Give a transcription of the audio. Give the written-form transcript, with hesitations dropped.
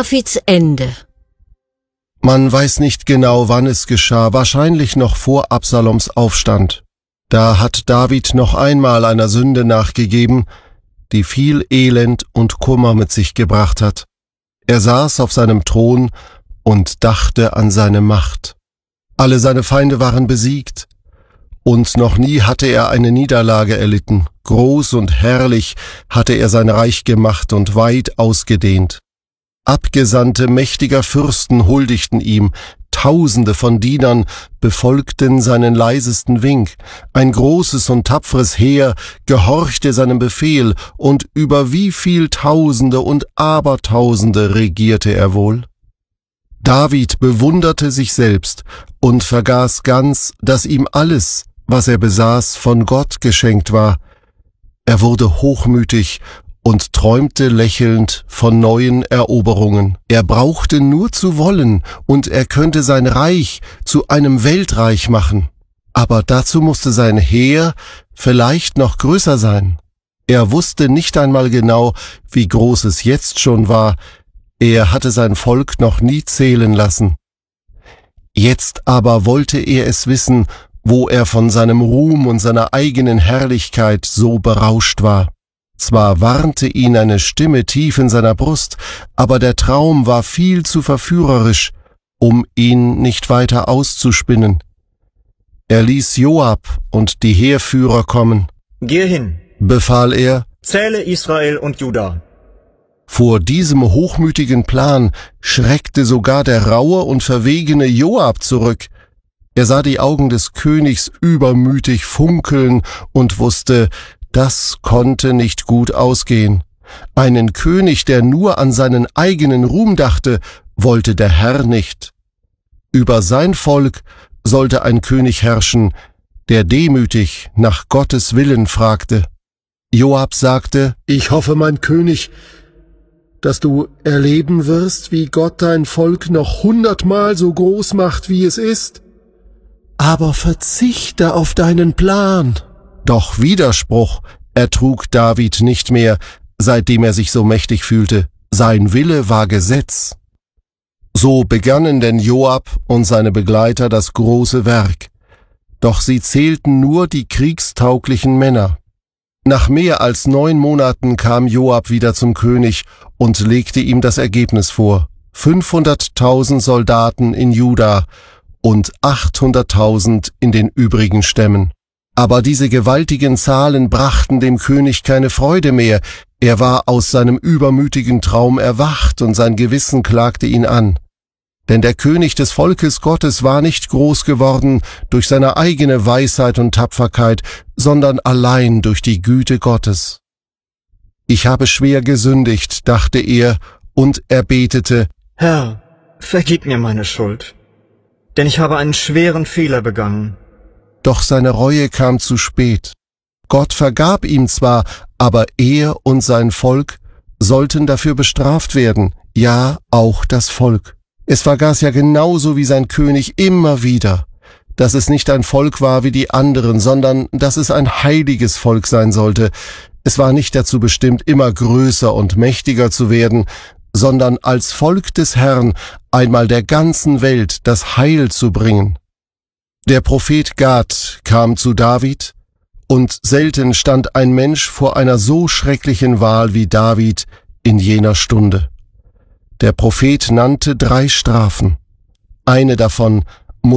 Davids Ende. Man weiß nicht genau, wann es geschah, wahrscheinlich noch vor Absaloms Aufstand. Da hat David noch einmal einer Sünde nachgegeben, die viel Elend und Kummer mit sich gebracht hat. Er saß auf seinem Thron und dachte an seine Macht. Alle seine Feinde waren besiegt, und noch nie hatte er eine Niederlage erlitten. Groß und herrlich hatte er sein Reich gemacht und weit ausgedehnt. Abgesandte mächtiger Fürsten huldigten ihm, Tausende von Dienern befolgten seinen leisesten Wink, ein großes und tapferes Heer gehorchte seinem Befehl, und über wie viel Tausende und Abertausende regierte er wohl? David bewunderte sich selbst und vergaß ganz, dass ihm alles, was er besaß, von Gott geschenkt war. Er wurde hochmütig und träumte lächelnd von neuen Eroberungen. Er brauchte nur zu wollen, und er könnte sein Reich zu einem Weltreich machen. Aber dazu musste sein Heer vielleicht noch größer sein. Er wusste nicht einmal genau, wie groß es jetzt schon war. Er hatte sein Volk noch nie zählen lassen. Jetzt aber wollte er es wissen, wo er von seinem Ruhm und seiner eigenen Herrlichkeit so berauscht war. Zwar warnte ihn eine Stimme tief in seiner Brust, aber der Traum war viel zu verführerisch, um ihn nicht weiter auszuspinnen. Er ließ Joab und die Heerführer kommen. Geh hin, befahl er, zähle Israel und Juda. Vor diesem hochmütigen Plan schreckte sogar der raue und verwegene Joab zurück. Er sah die Augen des Königs übermütig funkeln und wusste, das konnte nicht gut ausgehen. Einen König, der nur an seinen eigenen Ruhm dachte, wollte der Herr nicht. Über sein Volk sollte ein König herrschen, der demütig nach Gottes Willen fragte. Joab sagte, »Ich hoffe, mein König, dass du erleben wirst, wie Gott dein Volk noch 100-mal so groß macht, wie es ist. Aber verzichte auf deinen Plan.« Doch Widerspruch ertrug David nicht mehr, seitdem er sich so mächtig fühlte. Sein Wille war Gesetz. So begannen denn Joab und seine Begleiter das große Werk. Doch sie zählten nur die kriegstauglichen Männer. Nach mehr als 9 Monaten kam Joab wieder zum König und legte ihm das Ergebnis vor. 500.000 Soldaten in Juda und 800.000 in den übrigen Stämmen. Aber diese gewaltigen Zahlen brachten dem König keine Freude mehr. Er war aus seinem übermütigen Traum erwacht und sein Gewissen klagte ihn an. Denn der König des Volkes Gottes war nicht groß geworden durch seine eigene Weisheit und Tapferkeit, sondern allein durch die Güte Gottes. Ich habe schwer gesündigt, dachte er, und er betete, Herr, vergib mir meine Schuld, denn ich habe einen schweren Fehler begangen. Doch seine Reue kam zu spät. Gott vergab ihm zwar, aber er und sein Volk sollten dafür bestraft werden, ja, auch das Volk. Es vergaß ja genauso wie sein König immer wieder, dass es nicht ein Volk war wie die anderen, sondern dass es ein heiliges Volk sein sollte. Es war nicht dazu bestimmt, immer größer und mächtiger zu werden, sondern als Volk des Herrn einmal der ganzen Welt das Heil zu bringen. Der Prophet Gad kam zu David, und selten stand ein Mensch vor einer so schrecklichen Wahl wie David in jener Stunde. Der Prophet nannte 3 Strafen. Eine davon